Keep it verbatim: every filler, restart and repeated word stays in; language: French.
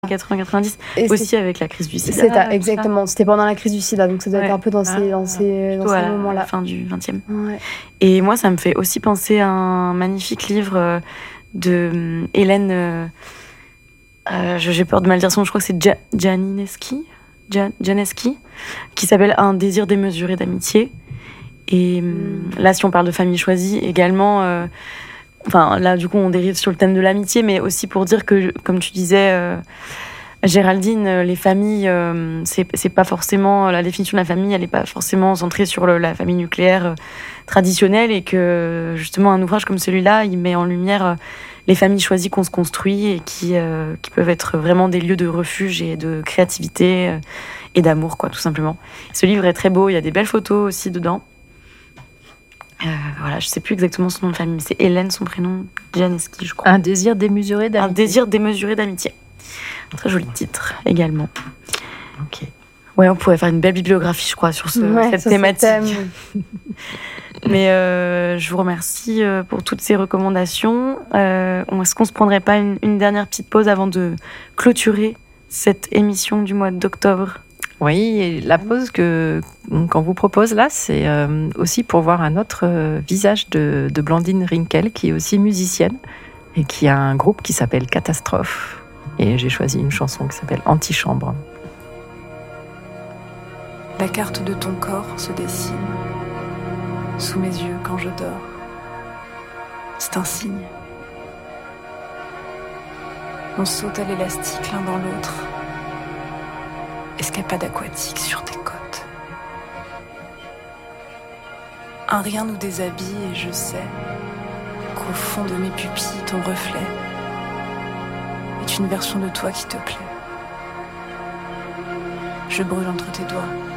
quatre-vingts quatre-vingt-dix, Et aussi c'est- avec la crise du sida. C'est ça, tout ça. exactement. C'était pendant la crise du sida, donc ça doit Ouais. être un peu dans Ah, ces, dans ces, dans plutôt ces à la moments-là. fin du vingtième. Ouais. Et moi, ça me fait aussi penser à un magnifique livre euh, de hum, Hélène. euh, euh, je- j'ai peur de mal dire son nom, je crois que c'est Ja- Janineski, Ja- Janeski, qui s'appelle Un désir démesuré d'amitié. Et hum, Mm. là, si on parle de famille choisie, également. euh, Enfin, là, du coup, on dérive sur le thème de l'amitié, mais aussi pour dire que, comme tu disais, euh, Géraldine, euh, les familles, euh, c'est c'est pas forcément la définition de la famille, elle n'est pas forcément centrée sur le- la famille nucléaire euh, traditionnelle, et que justement un ouvrage comme celui-là, il met en lumière euh, les familles choisies qu'on se construit et qui, euh, qui peuvent être vraiment des lieux de refuge et de créativité euh, et d'amour, quoi, tout simplement. Ce livre est très beau, il y a des belles photos aussi dedans. Euh, voilà, je sais plus exactement son nom de famille, mais c'est Hélène, son prénom, Janeski, je crois. Un désir démesuré Un d'amitié. désir démesuré d'amitié. Un très joli titre également. Ok. Ouais, on pourrait faire une belle bibliographie, je crois, sur ce- Ouais, cette sur ce thématique. thème. Mais euh, je vous remercie euh, pour toutes ces recommandations. Euh, on- Est-ce qu'on se prendrait pas une, une dernière petite pause avant de clôturer cette émission du mois d'octobre? Oui, et la pause que qu'on vous propose là, c'est euh, aussi pour voir un autre euh, visage de, de Blandine Rinkel, qui est aussi musicienne et qui a un groupe qui s'appelle Catastrophe. Et j'ai choisi une chanson qui s'appelle Antichambre. La carte de ton corps se dessine sous mes yeux quand je dors. C'est un signe. On saute à l'élastique l'un dans l'autre. Escapade aquatique sur tes côtes. Un rien nous déshabille et je sais qu'au fond de mes pupilles, ton reflet est une version de toi qui te plaît. Je brûle entre tes doigts.